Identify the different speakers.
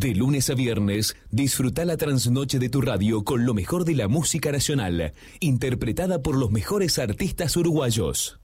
Speaker 1: De lunes a viernes, disfruta la trasnoche de tu radio con lo mejor de la música nacional, interpretada por los mejores artistas uruguayos.